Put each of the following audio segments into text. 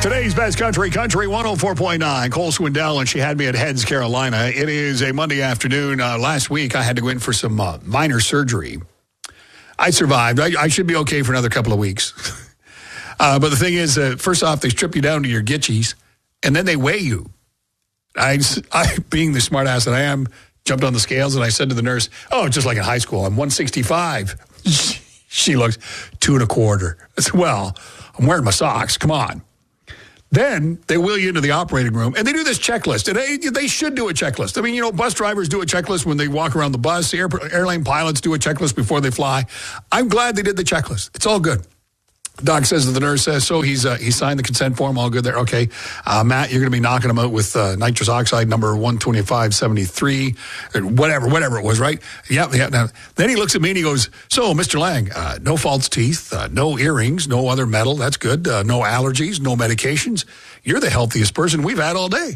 Today's best country 104.9. Cole Swindell, and she had me at Heads, Carolina. It is a Monday afternoon. Last week, I had to go in for some minor surgery. I survived. I should be okay for another couple of weeks. But the thing is, first off, they strip you down to your gitchies, and then they weigh you. I, being the smart ass that I am, jumped on the scales, and I said to the nurse, oh, just like in high school, I'm 165. She looks 2.25. I said, well, I'm wearing my socks. Come on. Then they wheel you into the operating room, and they do this checklist. And they should do a checklist. I mean, you know, bus drivers do a checklist when they walk around the bus. Airline pilots do a checklist before they fly. I'm glad they did the checklist. It's all good. Doc says to the nurse, so he signed the consent form, all good there. Okay, Matt, you're going to be knocking him out with nitrous oxide number 12573, whatever it was, right? Yeah. Then he looks at me and he goes, so, Mr. Lang, no false teeth, no earrings, no other metal. That's good. No allergies, no medications. You're the healthiest person we've had all day.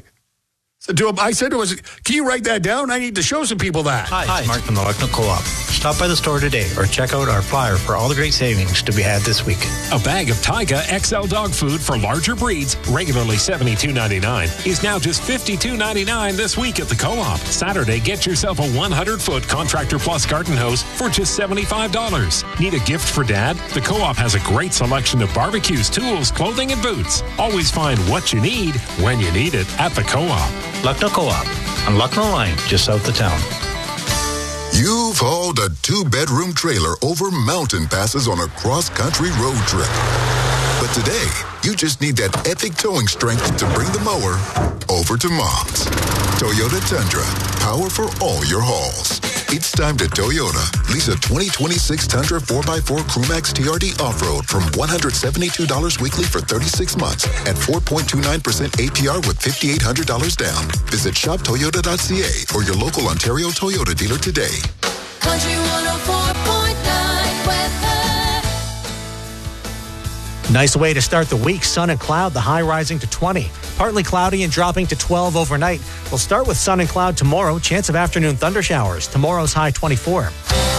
I said to him, can you write that down? I need to show some people that. Hi, it's Mark from the Lucknow Co-op. Stop by the store today or check out our flyer for all the great savings to be had this week. A bag of Tyga XL dog food for larger breeds, regularly $72.99, is now just $52.99 this week at the Co-op. Saturday, get yourself a 100-foot Contractor Plus garden hose for just $75. Need a gift for Dad? The Co-op has a great selection of barbecues, tools, clothing, and boots. Always find what you need when you need it at the Co-op. Lucknow Co-op on Lucknow Line, just south of town. You've hauled a 2-bedroom trailer over mountain passes on a cross-country road trip. But today, you just need that epic towing strength to bring the mower over to Mom's. Toyota Tundra, power for all your hauls. It's time to Toyota. Lease a 2026 Tundra 4x4 Crewmax TRD Off-Road from $172 weekly for 36 months at 4.29% APR with $5,800 down. Visit shoptoyota.ca or your local Ontario Toyota dealer today. Country 104.9 weather. Nice way to start the week. Sun and cloud, the high rising to 20. Partly cloudy and dropping to 12 overnight. We'll start with sun and cloud tomorrow. Chance of afternoon thunder showers. Tomorrow's high 24.